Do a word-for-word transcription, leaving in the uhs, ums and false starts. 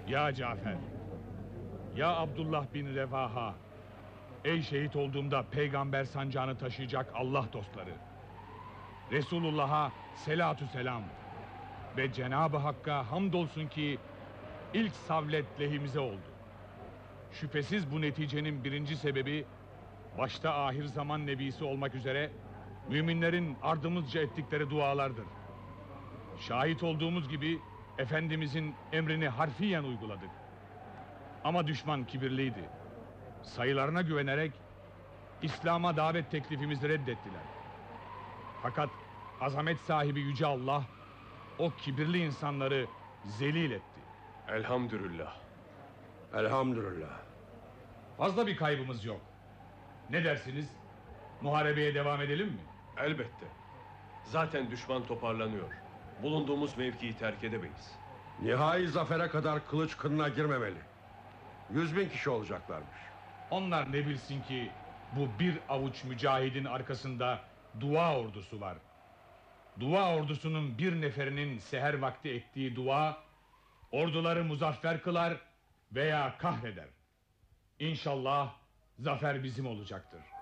Ya Cafer, ya Abdullah bin Revaha, ey şehit olduğumda peygamber sancağını taşıyacak Allah dostları, Resulullah'a selatü selam ve Cenab-ı Hakk'a hamdolsun ki ilk savlet lehimize oldu. Şüphesiz bu neticenin birinci sebebi, başta ahir zaman nebisi olmak üzere müminlerin ardımızca ettikleri dualardır. Şahit olduğumuz gibi Efendimizin emrini harfiyen uyguladık. Ama düşman kibirliydi. Sayılarına güvenerek İslam'a davet teklifimizi reddettiler. Fakat azamet sahibi Yüce Allah o kibirli insanları zelil etti. Elhamdülillah. Elhamdülillah. Fazla bir kaybımız yok. Ne dersiniz? Muharebeye devam edelim mi? Elbette. Zaten düşman toparlanıyor. Bulunduğumuz mevkiyi terk edemeyiz. Nihai zafere kadar kılıç kınına girmemeli. Yüz bin kişi olacaklarmış. Onlar ne bilsin ki bu bir avuç mücahidin arkasında dua ordusu var. Dua ordusunun bir neferinin seher vakti ettiği dua orduları muzaffer kılar veya kahreder. İnşallah zafer bizim olacaktır.